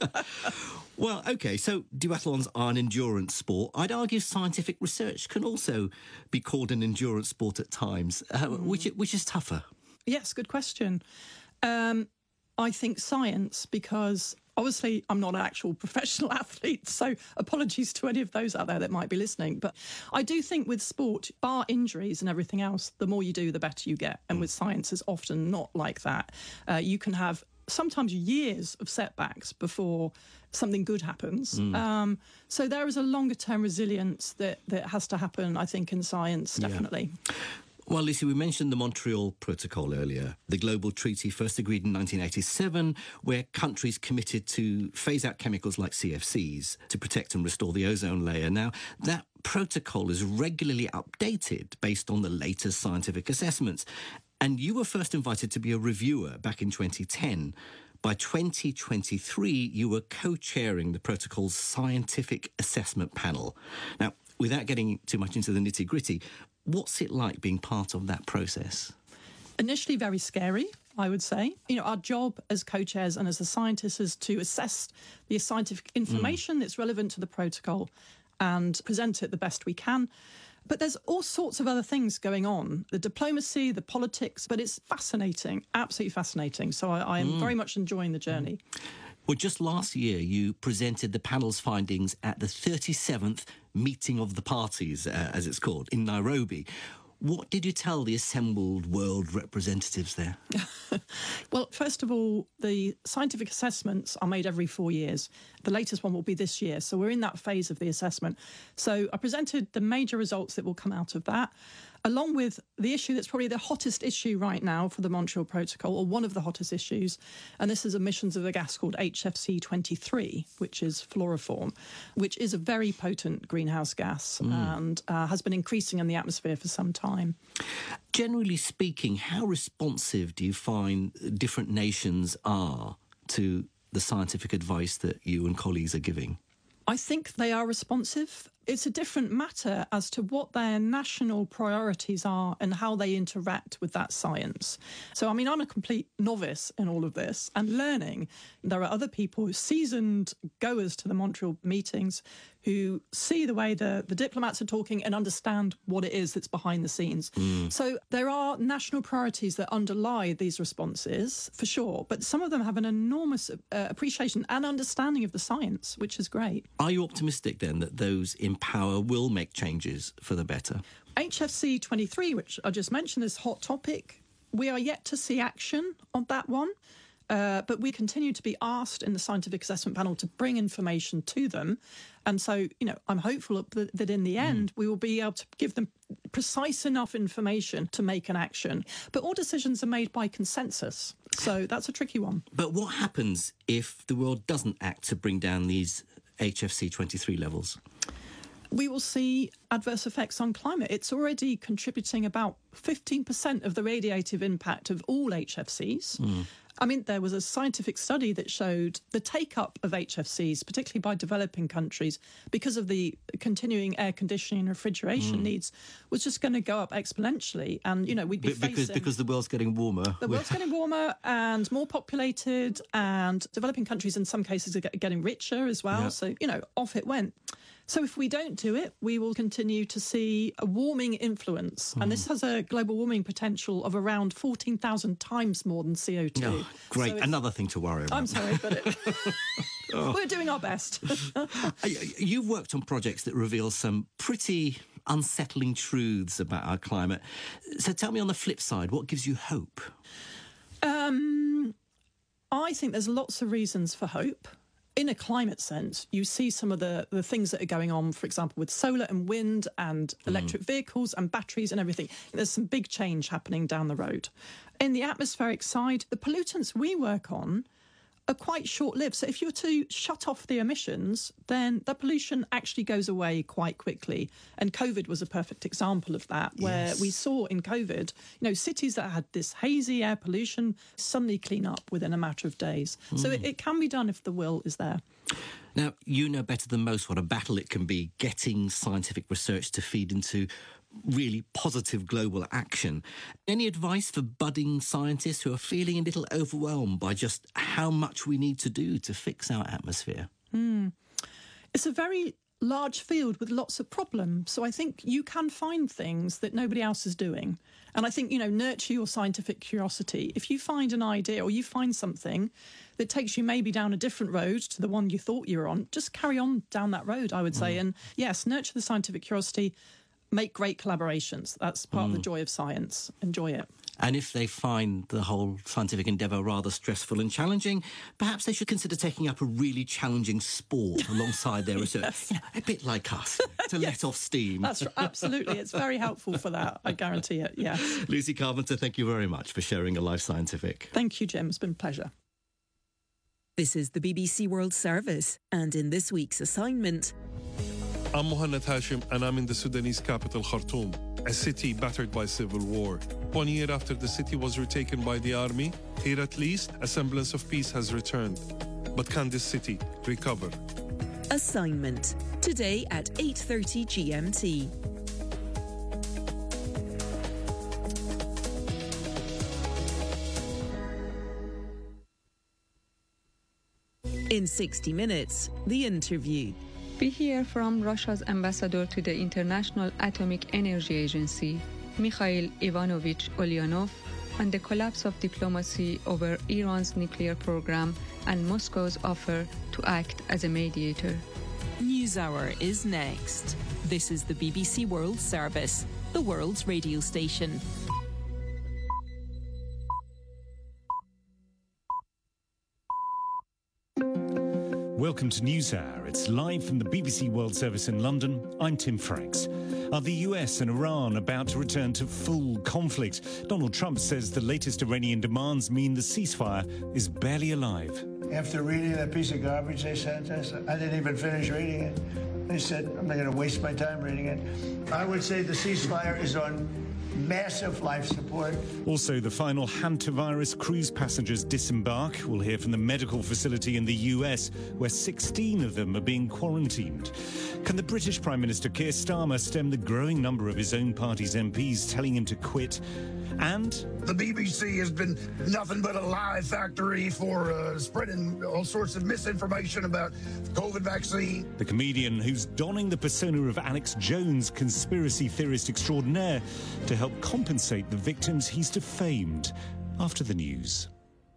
H: Well, OK, so duathlons are an endurance sport. I'd argue scientific research can also be called an endurance sport at times. Which is tougher?
J: Yes, good question. I think science, because obviously I'm not an actual professional athlete, so apologies to any of those out there that might be listening. But I do think with sport, bar injuries and everything else, the more you do, the better you get. And with science, it's often not like that. You can have sometimes years of setbacks before something good happens. So there is a longer-term resilience that has to happen, I think, in science, definitely.
H: Yeah. Well, Lucy, we mentioned the Montreal Protocol earlier, the global treaty first agreed in 1987, where countries committed to phase out chemicals like CFCs to protect and restore the ozone layer. Now, that protocol is regularly updated based on the latest scientific assessments. And you were first invited to be a reviewer back in 2010. By 2023, you were co-chairing the protocol's scientific assessment panel. Now, without getting too much into the nitty-gritty, what's it like being part of that process?
J: Initially very scary, I would say. Our job as co-chairs and as the scientists is to assess the scientific information that's relevant to the protocol and present it the best we can. But there's all sorts of other things going on, the diplomacy, the politics, but it's fascinating, absolutely fascinating. So I am very much enjoying the journey.
H: Well, just last year, you presented the panel's findings at the 37th Meeting of the Parties, as it's called, in Nairobi. What did you tell the assembled world representatives there?
J: Well, first of all, the scientific assessments are made every 4 years. The latest one will be this year, so we're in that phase of the assessment. So I presented the major results that will come out of that, along with the issue that's probably the hottest issue right now for the Montreal Protocol, or one of the hottest issues, and this is emissions of a gas called HFC 23, which is fluoroform, which is a very potent greenhouse gas and has been increasing in the atmosphere for some time.
H: Generally speaking, how responsive do you find different nations are to the scientific advice that you and colleagues are giving?
J: I think they are responsive. It's a different matter as to what their national priorities are and how they interact with that science. So, I mean, I'm a complete novice in all of this and learning. There are other people, seasoned goers to the Montreal meetings, who see the way the diplomats are talking and understand what it is that's behind the scenes. So there are national priorities that underlie these responses, for sure, but some of them have an enormous appreciation and understanding of the science, which is great.
H: Are you optimistic, then, that those in power will make changes for the better?
J: HFC 23, which I just mentioned, is hot topic. We are yet to see action on that one. But we continue to be asked in the scientific assessment panel to bring information to them. And so, I'm hopeful that in the end, we will be able to give them precise enough information to make an action. But all decisions are made by consensus. So that's a tricky one.
H: But what happens if the world doesn't act to bring down these HFC 23 levels?
J: We will see adverse effects on climate. It's already contributing about 15% of the radiative impact of all HFCs. I mean, there was a scientific study that showed the take-up of HFCs, particularly by developing countries, because of the continuing air conditioning and refrigeration needs, was just going to go up exponentially. And, we'd be facing...
H: Because the world's getting warmer.
J: The world's getting warmer and more populated, and developing countries in some cases are getting richer as well. Yeah. So, off it went. So if we don't do it, we will continue to see a warming influence. And this has a global warming potential of around 14,000 times more than CO2.
H: Oh, great. So another thing to worry about.
J: I'm sorry, but we're doing our best.
H: You've worked on projects that reveal some pretty unsettling truths about our climate. So tell me, on the flip side, what gives you hope?
J: I think there's lots of reasons for hope. In a climate sense, you see some of the things that are going on, for example, with solar and wind and electric vehicles and batteries and everything. There's some big change happening down the road. In the atmospheric side, the pollutants we work on are quite short-lived. So if you were to shut off the emissions, then the pollution actually goes away quite quickly. And COVID was a perfect example of that, where we saw in COVID, cities that had this hazy air pollution suddenly clean up within a matter of days. So it can be done if the will is there.
H: Now, you know better than most what a battle it can be getting scientific research to feed into really positive global action. Any advice for budding scientists who are feeling a little overwhelmed by just how much we need to do to fix our atmosphere?
J: It's a very large field with lots of problems. So I think you can find things that nobody else is doing. And I think, nurture your scientific curiosity. If you find an idea or you find something that takes you maybe down a different road to the one you thought you were on, just carry on down that road, I would say. And yes, nurture the scientific curiosity. Make great collaborations. That's part of the joy of science. Enjoy it.
H: And if they find the whole scientific endeavour rather stressful and challenging, perhaps they should consider taking up a really challenging sport alongside their research. A bit like us, to let off steam.
J: That's right, absolutely. It's very helpful for that, I guarantee it, yes.
H: Lucy Carpenter, thank you very much for sharing a Life Scientific.
J: Thank you, Jim. It's been a pleasure.
D: This is the BBC World Service, and in this week's assignment...
K: I'm Mohanad Hashim, and I'm in the Sudanese capital, Khartoum, a city battered by civil war. 1 year after the city was retaken by the army, here at least, a semblance of peace has returned. But can this city recover?
D: Assignment, today at 8:30 GMT. In 60 minutes, the interview.
L: We hear from Russia's ambassador to the International Atomic Energy Agency, Mikhail Ivanovich Ulyanov, on the collapse of diplomacy over Iran's nuclear program and Moscow's offer to act as a mediator.
D: NewsHour is next. This is the BBC World Service, the world's radio station.
M: Welcome to NewsHour. It's live from the BBC World Service in London. I'm Tim Franks. Are the US and Iran about to return to full conflict? Donald Trump says the latest Iranian demands mean the ceasefire is barely alive.
N: After reading that piece of garbage they sent us, I didn't even finish reading it. They said, I'm not going to waste my time reading it. I would say the ceasefire is on massive life support.
M: Also, the final hantavirus cruise passengers disembark. We'll hear from the medical facility in the US, where 16 of them are being quarantined. Can the British Prime Minister Keir Starmer stem the growing number of his own party's MPs telling him to quit? And
O: the BBC has been nothing but a lie factory for spreading all sorts of misinformation about COVID vaccine.
M: The comedian who's donning the persona of Alex Jones, conspiracy theorist extraordinaire, to help compensate the victims he's defamed. After the news.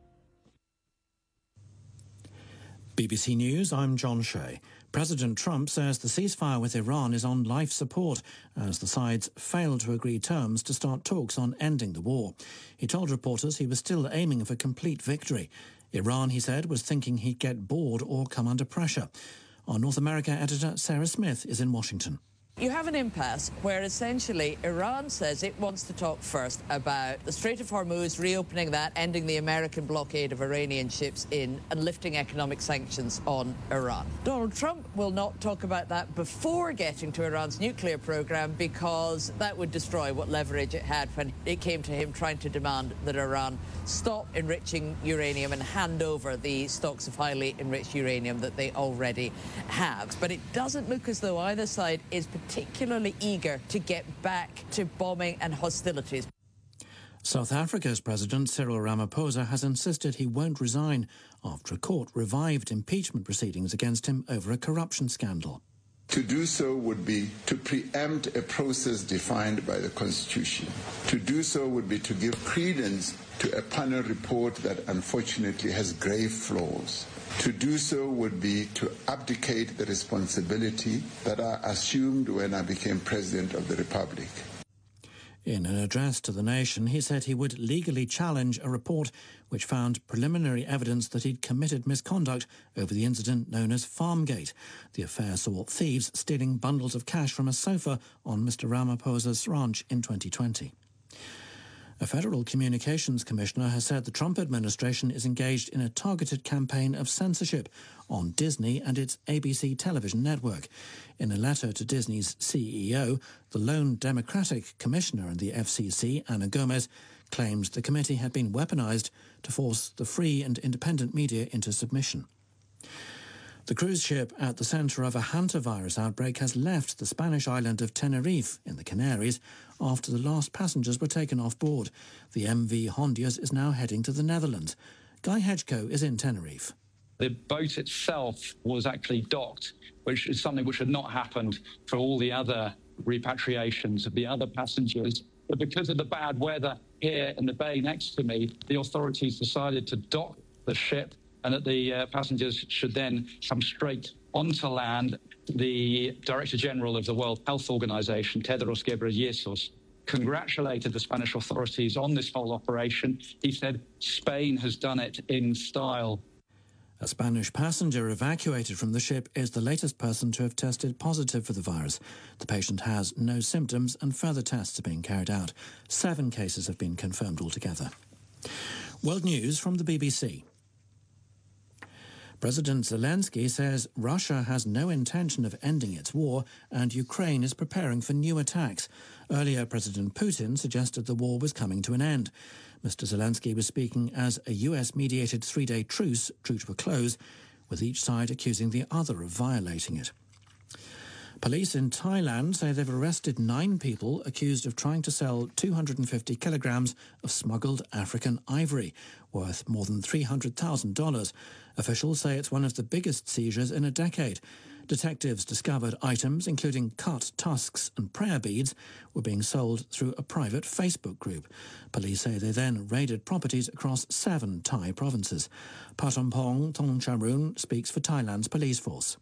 I: BBC News, I'm John Shea. President Trump says the ceasefire with Iran is on life support as the sides failed to agree terms to start talks on ending the war. He told reporters he was still aiming for complete victory. Iran, he said, was thinking he'd get bored or come under pressure. Our North America editor Sarah Smith is in Washington.
P: You have an impasse where essentially Iran says it wants to talk first about the Strait of Hormuz, reopening that, ending the American blockade of Iranian ships in and lifting economic sanctions on Iran. Donald Trump will not talk about that before getting to Iran's nuclear program because that would destroy what leverage it had when it came to him trying to demand that Iran stop enriching uranium and hand over the stocks of highly enriched uranium that they already have. But it doesn't look as though either side is particularly eager to get back to bombing and hostilities.
I: South Africa's President Cyril Ramaphosa has insisted he won't resign after a court revived impeachment proceedings against him over a corruption scandal.
Q: To do so would be to preempt a process defined by the Constitution. To do so would be to give credence to a panel report that unfortunately has grave flaws. To do so would be to abdicate the responsibility that I assumed when I became President of the Republic.
I: In an address to the nation, he said he would legally challenge a report which found preliminary evidence that he'd committed misconduct over the incident known as Farmgate. The affair saw thieves stealing bundles of cash from a sofa on Mr. Ramaphosa's ranch in 2020. A federal communications commissioner has said the Trump administration is engaged in a targeted campaign of censorship on Disney and its ABC television network. In a letter to Disney's CEO, the lone Democratic commissioner in the FCC, Ana Gomez, claimed the committee had been weaponized to force the free and independent media into submission. The cruise ship at the centre of a hantavirus outbreak has left the Spanish island of Tenerife in the Canaries after the last passengers were taken off board. The MV Hondias is now heading to the Netherlands. Guy Hedgecoe is in Tenerife.
R: The boat itself was actually docked, which is something which had not happened for all the other repatriations of the other passengers. But because of the bad weather here in the bay next to me, the authorities decided to dock the ship and that the passengers should then come straight onto land. The Director General of the World Health Organization, Tedros Ghebreyesus, congratulated the Spanish authorities on this whole operation. He said Spain has done it in style.
I: A Spanish passenger evacuated from the ship is the latest person to have tested positive for the virus. The patient has no symptoms and further tests are being carried out. 7 cases have been confirmed altogether. World News from the BBC. President Zelensky says Russia has no intention of ending its war and Ukraine is preparing for new attacks. Earlier, President Putin suggested the war was coming to an end. Mr. Zelensky was speaking as a US-mediated 3-day truce drew to a close, with each side accusing the other of violating it. Police in Thailand say they've arrested 9 people accused of trying to sell 250 kilograms of smuggled African ivory, worth more than $300,000. Officials say it's one of the biggest seizures in a decade. Detectives discovered items, including cut tusks and prayer beads, were being sold through a private Facebook group. Police say they then raided properties across 7 Thai provinces. Patampong Thongcharun speaks for Thailand's police force.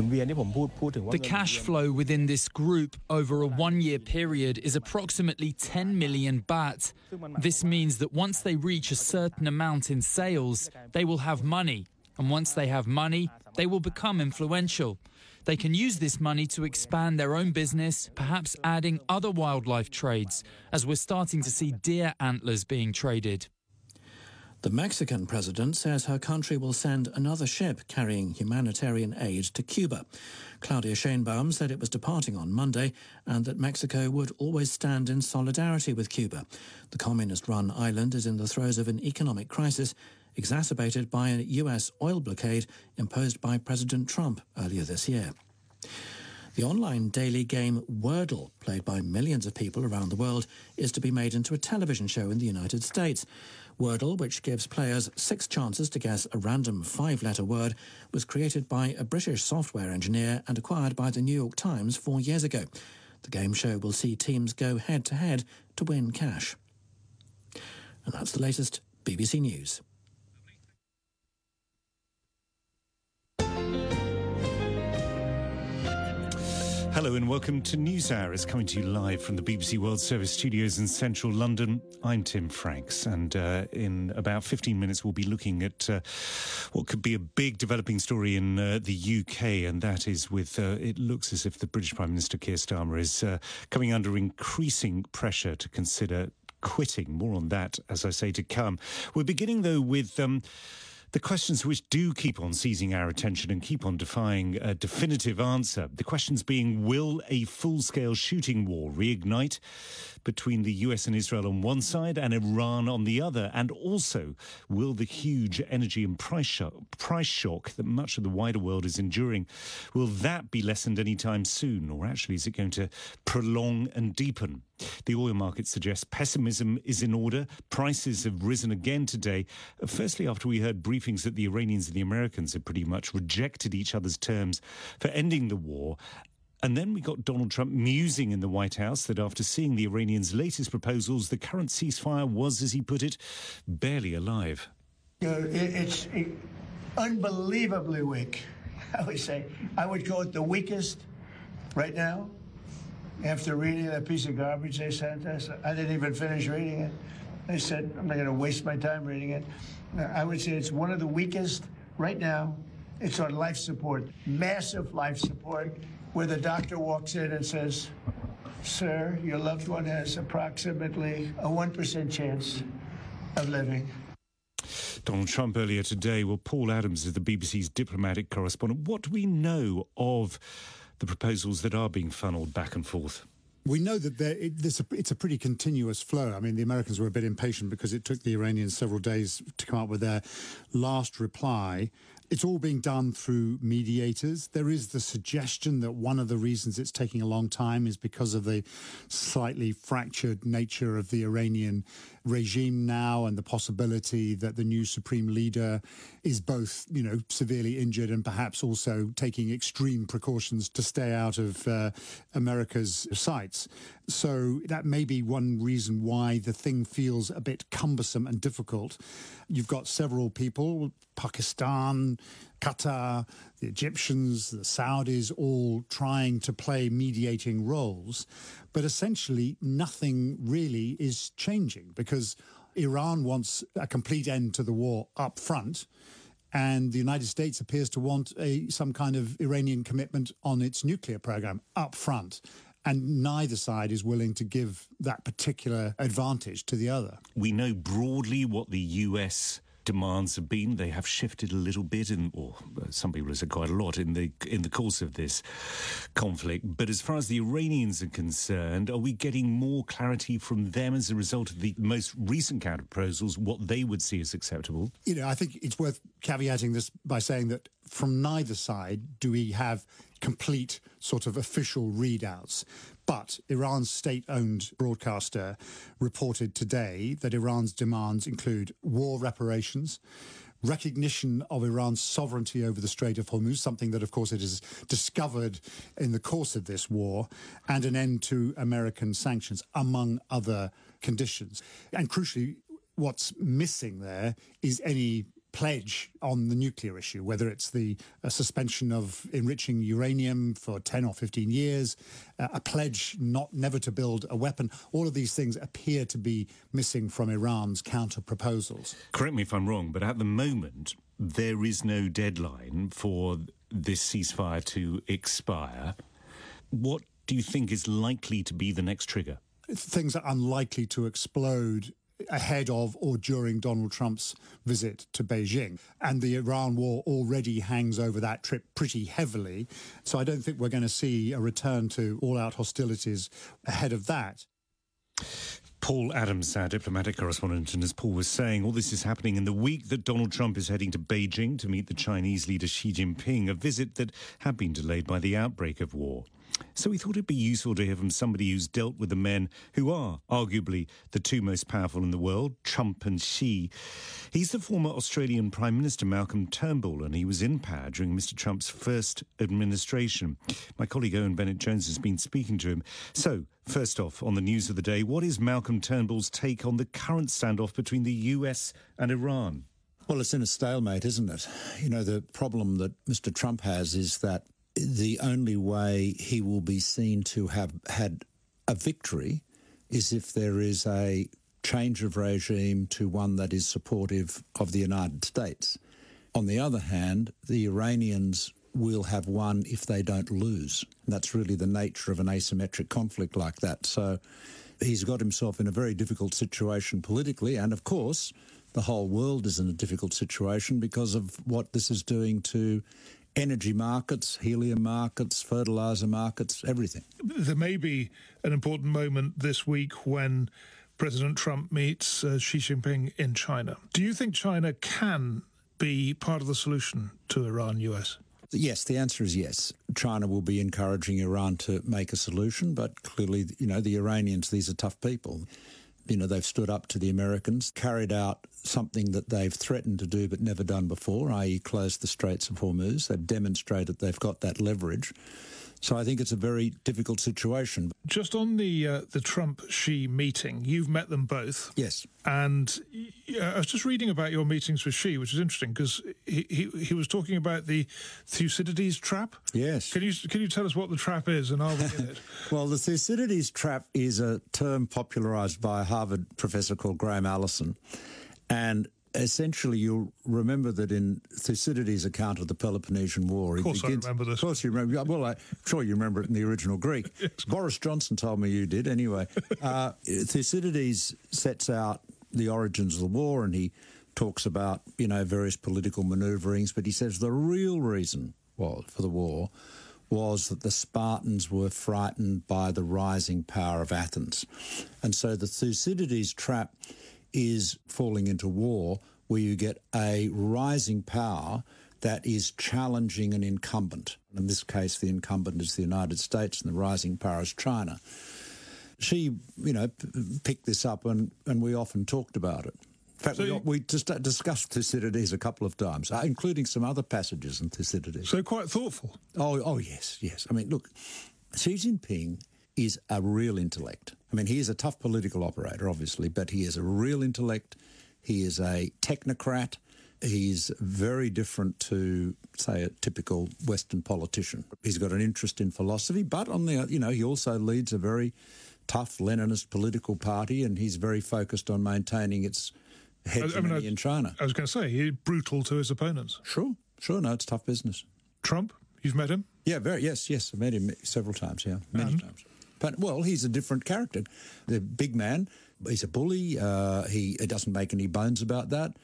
S: The cash flow within this group over a 1-year period is approximately 10 million baht. This means that once they reach a certain amount in sales, they will have money. And once they have money, they will become influential. They can use this money to expand their own business, perhaps adding other wildlife trades, as we're starting to see deer antlers being traded.
I: The Mexican president says her country will send another ship carrying humanitarian aid to Cuba. Claudia Sheinbaum said it was departing on Monday and that Mexico would always stand in solidarity with Cuba. The communist-run island is in the throes of an economic crisis exacerbated by a US oil blockade imposed by President Trump earlier this year. The online daily game Wordle, played by millions of people around the world, is to be made into a television show in the United States. Wordle, which gives players 6 chances to guess a random 5-letter word, was created by a British software engineer and acquired by the New York Times 4 years ago. The game show will see teams go head-to-head to win cash. And that's the latest BBC News.
M: Hello and welcome to NewsHour. It's coming to you live from the BBC World Service studios in central London. I'm Tim Franks, and in about 15 minutes we'll be looking at what could be a big developing story in the UK, and that is with, it looks as if the British Prime Minister Keir Starmer is coming under increasing pressure to consider quitting. More on that, as I say, to come. We're beginning, though, with the questions which do keep on seizing our attention and keep on defying a definitive answer. The questions being, will a full-scale shooting war reignite between the US and Israel on one side and Iran on the other? And also, will the huge energy and price shock that much of the wider world is enduring, will that be lessened anytime soon? Or actually, is it going to prolong and deepen? The oil market suggests pessimism is in order. Prices have risen again today. Firstly, after we heard briefings that the Iranians and the Americans had pretty much rejected each other's terms for ending the war. And then we got Donald Trump musing in the White House that after seeing the Iranians' latest proposals, the current ceasefire was, as he put it, barely alive.
N: It's unbelievably weak, I would say. I would call it the weakest right now. After reading that piece of garbage they sent us, I didn't even finish reading it. They said, I'm not going to waste my time reading it. I would say it's one of the weakest right now. It's on life support, massive life support, where the doctor walks in and says, sir, your loved one has approximately a 1% chance of living.
M: Donald Trump earlier today. Well, Paul Adams is the BBC's diplomatic correspondent. What do we know of the proposals that are being funneled back and forth?
T: We know that it's a pretty continuous flow. I mean, the Americans were a bit impatient because it took the Iranians several days to come up with their last reply. It's all being done through mediators. There is the suggestion that one of the reasons it's taking a long time is because of the slightly fractured nature of the Iranian regime now and the possibility that the new supreme leader is both, severely injured and perhaps also taking extreme precautions to stay out of America's sights. So that may be one reason why the thing feels a bit cumbersome and difficult. You've got several people, Pakistan, Qatar, the Egyptians, the Saudis, all trying to play mediating roles. But essentially, nothing really is changing because Iran wants a complete end to the war up front. And the United States appears to want some kind of Iranian commitment on its nuclear program up front. And neither side is willing to give that particular advantage to the other.
M: We know broadly what the US demands have been. They have shifted a little bit, or some people have said quite a lot in the course of this conflict. But as far as the Iranians are concerned, are we getting more clarity from them as a result of the most recent counter proposals, what they would see as acceptable?
T: I think it's worth caveating this by saying that from neither side do we have complete sort of official readouts. But Iran's state-owned broadcaster reported today that Iran's demands include war reparations, recognition of Iran's sovereignty over the Strait of Hormuz, something that, of course, it has discovered in the course of this war, and an end to American sanctions, among other conditions. And crucially, what's missing there is any pledge on the nuclear issue, whether it's the suspension of enriching uranium for 10 or 15 years, a pledge never to build a weapon. All of these things appear to be missing from Iran's counter-proposals.
M: Correct me if I'm wrong, but at the moment, there is no deadline for this ceasefire to expire. What do you think is likely to be the next trigger?
T: Things are unlikely to explode ahead of or during Donald Trump's visit to Beijing. And the Iran war already hangs over that trip pretty heavily. So I don't think we're going to see a return to all-out hostilities ahead of that.
M: Paul Adams, our diplomatic correspondent, and as Paul was saying, all this is happening in the week that Donald Trump is heading to Beijing to meet the Chinese leader Xi Jinping, a visit that had been delayed by the outbreak of war. So we thought it'd be useful to hear from somebody who's dealt with the men who are arguably the two most powerful in the world, Trump and Xi. He's the former Australian Prime Minister Malcolm Turnbull, and he was in power during Mr. Trump's first administration. My colleague Owen Bennett-Jones has been speaking to him. So, first off, on the news of the day, what is Malcolm Turnbull's take on the current standoff between the US and Iran?
U: Well, it's in a stalemate, isn't it? You know, the problem that Mr. Trump has is that the only way he will be seen to have had a victory is if there is a change of regime to one that is supportive of the United States. On the other hand, the Iranians will have won if they don't lose. And that's really the nature of an asymmetric conflict like that. So he's got himself in a very difficult situation politically, and of course the whole world is in a difficult situation because of what this is doing to energy markets, helium markets, fertiliser markets, everything.
V: There may be an important moment this week when President Trump meets Xi Jinping in China. Do you think China can be part of the solution to Iran-US?
U: Yes, the answer is yes. China will be encouraging Iran to make a solution, but clearly, you know, the Iranians, these are tough people. You know, they've stood up to the Americans, carried out something that they've threatened to do but never done before, i.e. close the Straits of Hormuz. They've demonstrated they've got that leverage. So I think it's a very difficult situation.
V: Just on the Trump-Xi meeting, you've met them both.
U: Yes.
V: And I was just reading about your meetings with Xi, which is interesting because he was talking about the Thucydides trap.
U: Yes.
V: Can you tell us what the trap is and are we in it?
U: Well, the Thucydides trap is a term popularised by a Harvard professor called Graham Allison. And essentially, you'll remember that in Thucydides' account of the Peloponnesian War...
V: Of course I remember this.
U: Of course you remember. Well, I'm sure you remember it in the original Greek.
V: Yes.
U: Boris Johnson told me you did, anyway. Thucydides sets out the origins of the war, and he talks about, you know, various political manoeuvrings, but he says the real reason for the war was that the Spartans were frightened by the rising power of Athens. And so the Thucydides trap is falling into war where you get a rising power that is challenging an incumbent. In this case, the incumbent is the United States and the rising power is China. She, you know, picked this up and we often talked about it. In fact, we just discussed Thucydides a couple of times, including some other passages in Thucydides.
V: So quite thoughtful.
U: Oh, yes. I mean, look, Xi Jinping is a real intellect. I mean, he is a tough political operator, obviously, but he is a real intellect. He is a technocrat. He's very different to, say, a typical Western politician. He's got an interest in philosophy, but on the, you know, he also leads a very tough Leninist political party, and he's very focused on maintaining its hegemony in China.
V: I was going to say, he's brutal to his opponents.
U: Sure. No, it's tough business.
V: Trump, you've met him?
U: Yeah, yes, I've met him several times, many times. But, well, he's a different character. The big man, he's a bully. He doesn't make any bones about that.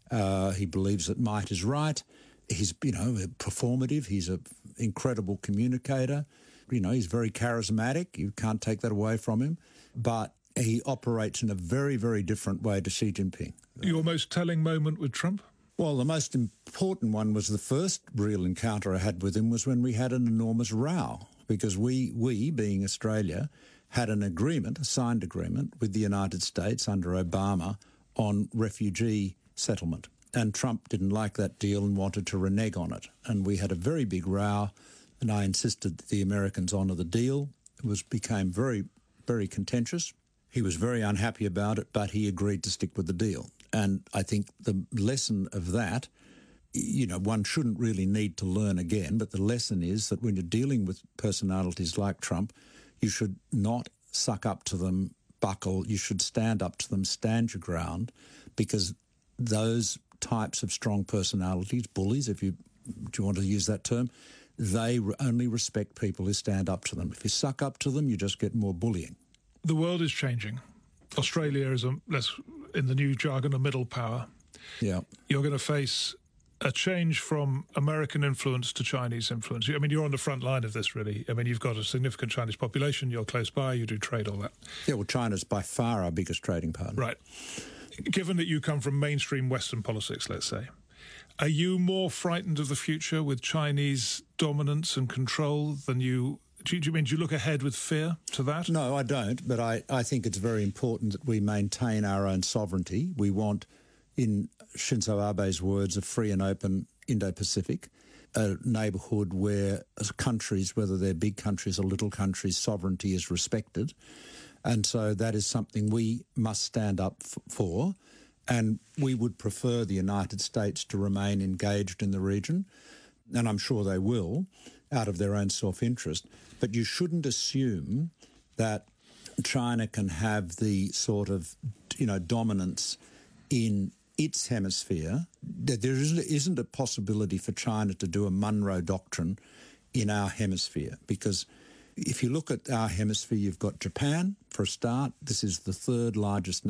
U: He believes that might is right. He's, you know, performative. He's an incredible communicator. You know, he's very charismatic. You can't take that away from him. But he operates in a very, very different way to Xi Jinping.
V: Your most telling moment with Trump?
U: Well, the most important one was the first real encounter I had with him was when we had an enormous row. Because we, being Australia, had an agreement, a signed agreement, with the United States under Obama on refugee settlement. And Trump didn't like that deal and wanted to renege on it. And we had a very big row, and I insisted that the Americans honour the deal. It became very, very contentious. He was very unhappy about it, but he agreed to stick with the deal. And I think the lesson of that, you know, one shouldn't really need to learn again, but the lesson is that when you're dealing with personalities like Trump, you should not suck up to them, buckle. You should stand up to them, stand your ground, because those types of strong personalities, bullies, do you want to use that term, they only respect people who stand up to them. If you suck up to them, you just get more bullying.
V: The world is changing. Australia is in the new jargon, a middle power.
U: Yeah.
V: You're going to face a change from American influence to Chinese influence. I mean, you're on the front line of this, really. I mean, you've got a significant Chinese population, you're close by, you do trade, all that.
U: Yeah, well, China's by far our biggest trading partner.
V: Right. Given that you come from mainstream Western politics, let's say, are you more frightened of the future with Chinese dominance and control than you... Do you look ahead with fear to that?
U: No, I don't, but I think it's very important that we maintain our own sovereignty. We want, in Shinzo Abe's words, a free and open Indo-Pacific, a neighbourhood where countries, whether they're big countries or little countries, sovereignty is respected. And so that is something we must stand up for, and we would prefer the United States to remain engaged in the region, and I'm sure they will, out of their own self-interest. But you shouldn't assume that China can have the sort of, dominance in its hemisphere. There isn't a possibility for China to do a Monroe Doctrine in our hemisphere, because if you look at our hemisphere, you've got Japan, for a start. This is the third largest